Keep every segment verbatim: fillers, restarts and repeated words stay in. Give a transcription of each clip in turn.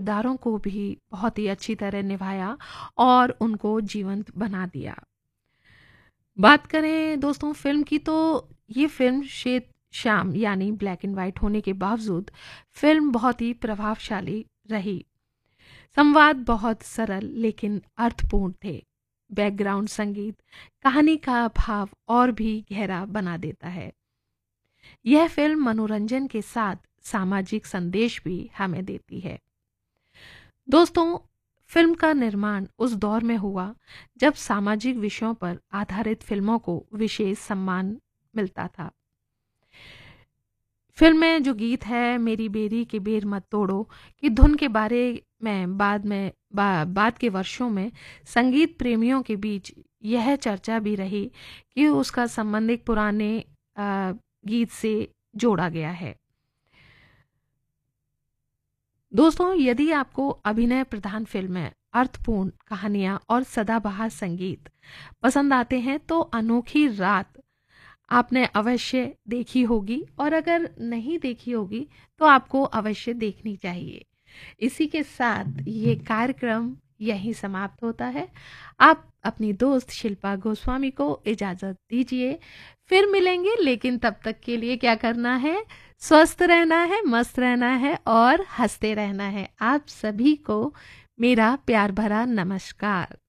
किरदारों को भी बहुत ही अच्छी तरह निभाया और उनको जीवंत बना दिया। बात करें दोस्तों फिल्म की, तो ये फिल्म श्वेत श्याम यानी ब्लैक एंड वाइट होने के बावजूद फिल्म बहुत ही प्रभावशाली रही। संवाद बहुत सरल लेकिन अर्थपूर्ण थे। बैकग्राउंड संगीत कहानी का भाव और भी गहरा बना देता है। यह फिल्म मनोरंजन के साथ सामाजिक संदेश भी हमें देती है। दोस्तों, फिल्म का निर्माण उस दौर में हुआ जब सामाजिक विषयों पर आधारित फिल्मों को विशेष सम्मान मिलता था। फिल्म में जो गीत है मेरी बेरी के बेर मत तोड़ो की धुन के बारे में बाद में बा, बाद के वर्षों में संगीत प्रेमियों के बीच यह चर्चा भी रही कि उसका संबंध एक पुराने आ, गीत से जोड़ा गया है। दोस्तों, यदि आपको अभिनय प्रधान फिल्में, अर्थपूर्ण कहानियां और सदाबहार संगीत पसंद आते हैं तो अनोखी रात आपने अवश्य देखी होगी, और अगर नहीं देखी होगी तो आपको अवश्य देखनी चाहिए। इसी के साथ ये कार्यक्रम यहीं समाप्त होता है। आप अपनी दोस्त शिल्पा गोस्वामी को इजाजत दीजिए, फिर मिलेंगे, लेकिन तब तक के लिए क्या करना है? स्वस्थ रहना है, मस्त रहना है और हंसते रहना है। आप सभी को मेरा प्यार भरा नमस्कार।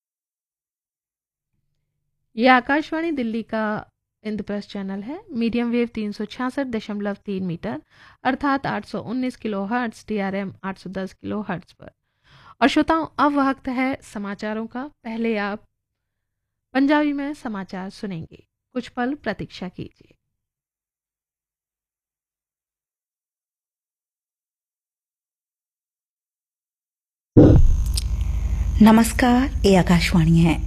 ये आकाशवाणी दिल्ली का इंद्रप्रस्थ चैनल है। मीडियम वेव तीन सौ छियासठ दशमलव तीन मीटर अर्थात आठ सौ उन्नीस kilo hertz, T R M आठ सौ दस किलो हर्ट्ज पर। और श्रोताओं, अब वक्त है समाचारों का। पहले आप पंजाबी में समाचार सुनेंगे, कुछ पल प्रतीक्षा कीजिए। नमस्कार, ये आकाशवाणी है।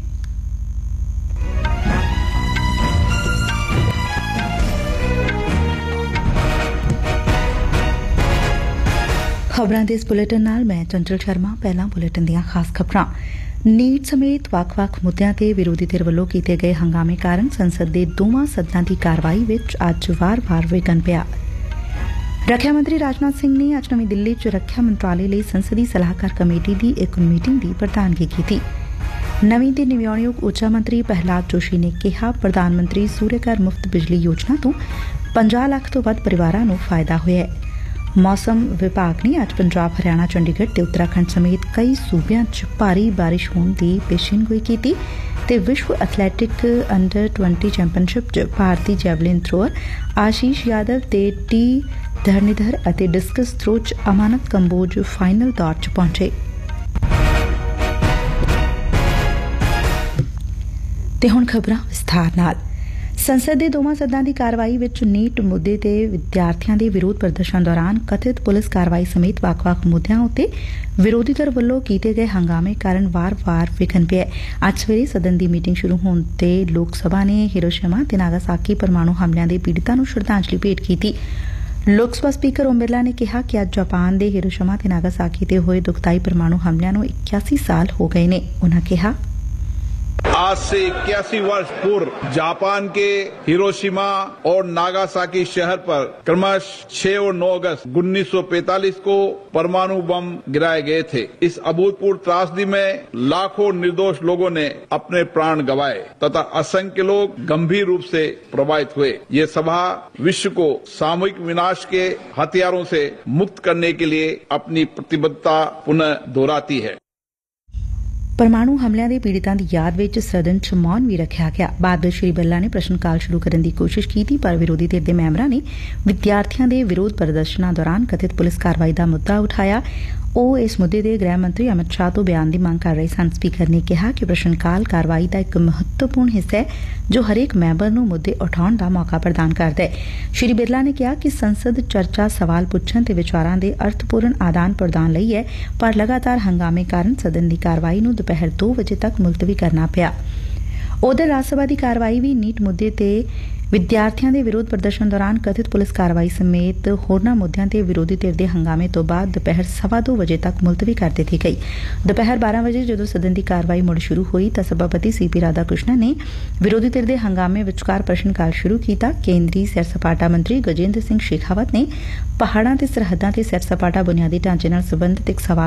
खबरां दे इस बुलेटिन नाल मैं चंचल शर्मा। पहला बुलेटिन दियां खास खबरां। नीट समेत ਵੱਖ-ਵੱਖ ਮੁੱਦਿਆਂ ਤੇ ਵਿਰੋਧੀ ਧਿਰ ਵੱਲੋਂ ਕੀਤੇ ਗਏ ਹੰਗਾਮੇ ਕਾਰਨ ਸੰਸਦ ਦੇ ਦੋਵਾਂ ਸਦਨਾਂ ਦੀ ਕਾਰਵਾਈ ਵਿੱਚ ਅੱਜ ਵਾਰ-ਵਾਰ ਵਿਘਨ ਪਿਆ। ਰੱਖਿਆ ਮੰਤਰੀ ਰਾਜਨਾਥ ਸਿੰਘ ਨੇ ਅੱਜ ਨਵੀਂ ਦਿੱਲੀ 'ਚ ਰੱਖਿਆ ਮੰਤਰਾਲੇ ਲਈ ਸੰਸਦੀ ਸਲਾਹਕਾਰ ਕਮੇਟੀ ਦੀ ਇੱਕ ਮੀਟਿੰਗ ਦੀ ਪ੍ਰਧਾਨਗੀ ਕੀਤੀ। ਨਵੀਂ ਤੇ ਨਵਿਆਉਣਯੋਗ ਊਰਜਾ ਮੰਤਰੀ ਪ੍ਰਹਿਲਾਦ ਜੋਸ਼ੀ ਨੇ ਕਿਹਾ, ਪ੍ਰਧਾਨ ਮੰਤਰੀ ਸੂਰਿਆ ਘਰ ਮੁਫਤ ਬਿਜਲੀ ਯੋਜਨਾ ਤੋਂ ਪੰਜਾਹ ਲੱਖ ਤੋਂ ਵੱਧ ਪਰਿਵਾਰਾਂ ਨੂੰ ਫਾਇਦਾ ਹੋਇਆ ਹੈ। मौसम विभाग ने अज पंजाब, हरियाणा, चंडीगढ़ ते उत्तराखंड समेत कई सूबियां च भारी बारिश होने की पेशीनगोई की ते विश्व एथलैटिक अंडर ट्वेंटी चैंपीयनशिप च भारती जैवलिन थ्रोअर आशीष यादव ते टी धरणीधर अते डिस्कस थ्रो च अमानत कंबोज फाइनल दौर च पहुंचे। ते हुण खबरां विस्तार नाल। संसद ਦੇ ਦੋਵਾਂ ਸਦਨਾਂ ਦੀ ਕਾਰਵਾਈ ਵਿੱਚ ਨੀਟ ਮੁੱਦੇ ਤੇ ਵਿਦਿਆਰਥੀਆਂ ਦੇ ਵਿਰੋਧ ਪ੍ਰਦਰਸ਼ਨ ਦੌਰਾਨ ਕਥਿਤ ਪੁਲਿਸ ਕਾਰਵਾਈ ਸਮੇਤ ਵੱਖ-ਵੱਖ ਮੁੱਦਿਆਂ ਉੱਤੇ ਵਿਰੋਧੀ ਧਿਰ ਵੱਲੋਂ ਕੀਤੇ ਗਏ ਹੰਗਾਮੇ ਕਾਰਨ ਵਾਰ-ਵਾਰ ਵਿਘਨ ਪਿਆ। ਅੱਜ ਸਵੇਰੇ ਸਦਨ ਦੀ ਮੀਟਿੰਗ ਸ਼ੁਰੂ ਹੋਣ ਤੇ ਲੋਕ ਸਭਾ ਨੇ ਹਿਰੋਸ਼ੀਮਾ ਤੇ ਨਾਗਾਸਾਕੀ ਪਰਮਾਣੂ ਹਮਲਿਆਂ ਦੇ ਪੀੜਤਾਂ ਨੂੰ ਸ਼ਰਧਾਂਜਲੀ ਭੇਟ ਕੀਤੀ। ਲੋਕ ਸਭਾ ਸਪੀਕਰ ਓਮ ਬਿਰਲਾ ਨੇ ਕਿਹਾ ਕਿ ਅੱਜ ਜਾਪਾਨ ਦੇ ਹਿਰੋਸ਼ੀਮਾ ਤੇ ਨਾਗਾਸਾਕੀ ਤੇ ਹੋਏ ਦੁਖਦਾਈ ਪਰਮਾਣੂ ਹਮਲਿਆਂ ਨੂੰ इक्यासी साल हो गए ने। उन्होंने कहा, आज से इक्यासी वर्ष पूर्व जापान के हिरोशिमा और नागासाकी शहर पर क्रमश छह और नौ अगस्त उन्नीस सौ पैंतालीस को परमाणु बम गिराए गए थे। इस अभूतपूर्व त्रासदी में लाखों निर्दोष लोगों ने अपने प्राण गंवाए तथा असंख्य लोग गंभीर रूप से प्रभावित हुए। ये सभा विश्व को सामूहिक विनाश के हथियारों से मुक्त करने के लिए अपनी प्रतिबद्धता पुनः दोहराती है। परमाणु हमलिਆਂ ਦੇ ਪੀੜਤਾਂ ਦੀ ਯਾਦ ਵਿੱਚ ਸਦਨ 'ਚ ਮੌਨ ਵੀ ਰੱਖਿਆ ਗਿਆ। ਬਾਅਦ ਵਿੱਚ ਸ਼੍ਰੀ ਬਿਰਲਾ ਨੇ ਪ੍ਰਸ਼ਨ ਕਾਲ ਸ਼ੁਰੂ ਕਰਨ ਦੀ ਕੋਸ਼ਿਸ਼ ਕੀਤੀ, ਪਰ ਵਿਰੋਧੀ ਧਿਰ ਦੇ ਮੈਂਬਰਾਂ ਨੇ ਵਿਦਿਆਰਥੀਆਂ ਦੇ ਵਿਰੋਧ ਪ੍ਰਦਰਸ਼ਨਾਂ ਦੌਰਾਨ ਕਥਿਤ ਪੁਲਿਸ ਕਾਰਵਾਈ ਦਾ ਮੁੱਦਾ ਉਠਾਇਆ। ਉਹ ਇਸ ਮੁੱਦੇ ਦੇ ਗ੍ਰਹਿ ਮੰਤਰੀ ਅਮਿਤ ਸ਼ਾਹ ਤੋਂ ਬਿਆਨ ਦੀ ਮੰਗ ਕਰ ਰਹੇ ਸਨ। ਸਪੀਕਰ ਨੇ ਕਿਹਾ ਕਿ ਪ੍ਰਸ਼ਨ ਕਾਲ ਕਾਰਵਾਈ ਦਾ ਇੱਕ ਮਹੱਤਵਪੂਰਨ ਹਿੱਸਾ ਹੈ ਜੋ ਹਰੇਕ ਮੈਂਬਰ ਨੂੰ ਮੁੱਦੇ ਉਠਾਉਣ ਦਾ ਮੌਕਾ ਪ੍ਰਦਾਨ ਕਰਦਾ ਹੈ। ਸ਼੍ਰੀ ਬਿਰਲਾ ਨੇ ਕਿਹਾ ਕਿ ਸੰਸਦ ਚਰਚਾ, ਸਵਾਲ ਪੁੱਛਣ ਤੇ ਵਿਚਾਰਾਂ ਦੇ ਅਰਥਪੂਰਨ ਆਦਾਨ ਪ੍ਰਦਾਨ ਲਈ ਹੈ, ਪਰ ਲਗਾਤਾਰ ਹੰਗਾਮੇ ਕਾਰਨ ਸਦਨ ਦੀ ਕਾਰਵਾਈ ਨੂੰ ਦੁਪਹਿਰ ਦੋ ਵਜੇ ਤੱਕ ਮੁਲਤਵੀ ਕਰਨਾ ਪਿਆ। ਉਧਰ ਰਾਜ ਸਭਾ ਦੀ ਕਾਰਵਾਈ ਵੀ ਨੀਟ ਮੁੱਦੇ ਤੇ ਵਿਦਿਆਰਥੀਆਂ ਦੇ ਵਿਰੋਧ ਪ੍ਰਦਰਸ਼ਨ ਦੌਰਾਨ ਕਥਿਤ ਪੁਲਿਸ ਕਾਰਵਾਈ ਸਮੇਤ ਹੋਰਨਾਂ ਮੁੱਦਿਆਂ ਤੇ ਵਿਰੋਧੀ ਧਿਰ ਦੇ ਹੰਗਾਮੇ ਤੋਂ ਬਾਅਦ ਦੁਪਹਿਰ ਸਵਾ ਦੋ ਵਜੇ ਤੱਕ ਮੁਲਤਵੀ ਕਰ ਦਿੱਤੀ ਗਈ। ਦੁਪਹਿਰ ਬਾਰਾਂ ਵਜੇ ਜਦੋਂ ਸਦਨ ਦੀ ਕਾਰਵਾਈ ਮੁੜ ਸ਼ੁਰੂ ਹੋਈ ਤਾਂ ਸਭਾਪਤੀ ਸੀ ਪੀ ਰਾਧਾ ਕ੍ਰਿਸ਼ਨਨ ਨੇ ਵਿਰੋਧੀ ਧਿਰ ਦੇ ਹੰਗਾਮੇ ਵਿਚਕਾਰ ਪ੍ਰਸ਼ਨ ਕਾਲ ਸ਼ੁਰੂ ਕੀਤਾ। ਕੇਂਦਰੀ ਸੈਰ ਸਪਾਟਾ ਮੰਤਰੀ ਗਜੇਂਦਰ ਸਿੰਘ ਸ਼ੇਖਾਵਤ ਨੇ ਪਹਾੜਾਂ ਤੇ ਸਰਹੱਦਾਂ ਤੇ ਸੈਰ ਸਪਾਟਾ ਬੁਨਿਆਦੀ ਢਾਂਚੇ ਨਾਲ ਸੰਬੰਧਿਤ ਇੱਕ ਸਵਾਲ